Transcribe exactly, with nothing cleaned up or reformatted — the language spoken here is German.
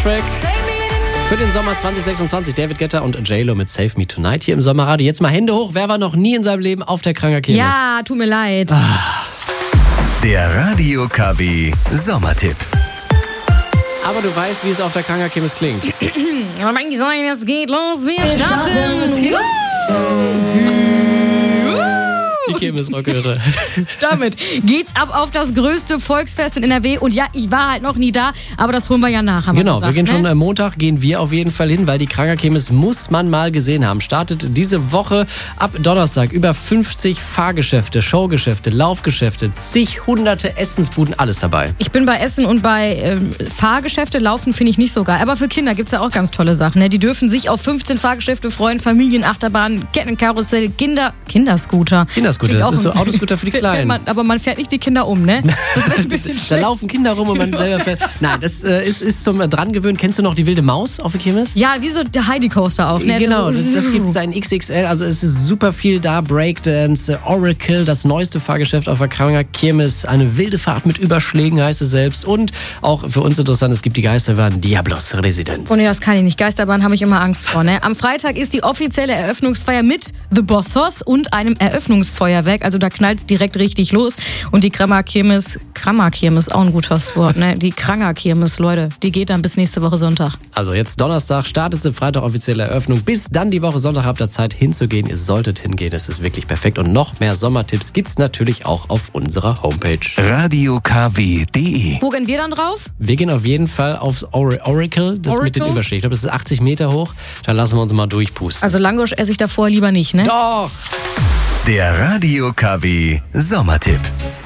Soundtrack für den Sommer zwanzig sechsundzwanzig. David Guetta und J-Lo mit Save Me Tonight hier im Sommerradio. Jetzt mal Hände hoch. Wer war noch nie in seinem Leben auf der Kranger Kirmes? Ja, tut mir leid. Ah. Der Radio K W Sommertipp. Aber du weißt, wie es auf der Kranger Kirmes klingt. Es geht los, wir starten. Die Kirmesrockeure. Damit geht's ab auf das größte Volksfest in N R W. Und ja, ich war halt noch nie da, aber das holen wir ja nach. Haben Genau, wir, gesagt, wir gehen ne? schon am Montag, gehen wir auf jeden Fall hin, weil die Kranger Kirmes muss man mal gesehen haben. Startet diese Woche ab Donnerstag über fünfzig Fahrgeschäfte, Showgeschäfte, Laufgeschäfte, zig hunderte Essensbuden, alles dabei. Ich bin bei Essen und bei ähm, Fahrgeschäfte. Laufen finde ich nicht so geil. Aber für Kinder gibt's ja auch ganz tolle Sachen. Ne? Die dürfen sich auf fünfzehn Fahrgeschäfte freuen, Familienachterbahnen, Kettenkarussell, Kinder, Kinderscooter. Kinderscooter, das ist so Autoscooter für die Kleinen. Man, aber man fährt nicht die Kinder um, ne? Das wird ein bisschen Da schlecht. laufen Kinder rum und man selber fährt. Nein, das äh, ist, ist zum Drangewöhnen. Kennst du noch die wilde Maus auf der Kirmes? Ja, wie so der Heidi Coaster auch, ne? Genau, das, das, das gibt es in X X L, also es ist super viel da. Breakdance, Oracle, das neueste Fahrgeschäft auf der Kranger Kirmes, eine wilde Fahrt mit Überschlägen heißt es selbst und auch für uns interessant, es gibt die Geisterbahn Diablos Residenz. Oh ne, das kann ich nicht. Geisterbahn habe ich immer Angst vor, ne? Am Freitag ist die offizielle Eröffnungsfeier mit The Bossos und einem Eröffnungsfeuerwerk, also da knallt's direkt richtig los und die Kranger Kirmes, Kranger Kirmes, auch ein gutes Wort, ne? Die Kranger Kirmes, Leute, die geht dann bis nächste Woche Sonntag. Also jetzt Donnerstag, startet sie Freitag offizielle Eröffnung. Bis dann die Woche Sonntag habt ihr Zeit hinzugehen. Ihr solltet hingehen, es ist wirklich perfekt. Und noch mehr Sommertipps gibt's natürlich auch auf unserer Homepage. Radio K W punkt de. Wo gehen wir dann drauf? Wir gehen auf jeden Fall aufs Or- Oracle, das Oracle? mit den Überschlägen. Ich glaube, das ist achtzig Meter hoch. Da lassen wir uns mal durchpusten. Also Langosch esse ich davor lieber nicht, ne? Doch! Der Radio K W Sommertipp.